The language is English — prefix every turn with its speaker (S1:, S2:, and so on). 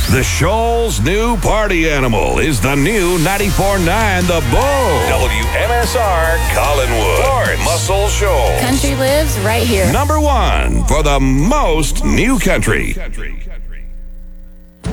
S1: The Shoals' new party animal is the new 94.9 The Bull. WMSR Collinwood. Florence. Muscle Shoals.
S2: Country lives right here.
S1: Number one for the most new country.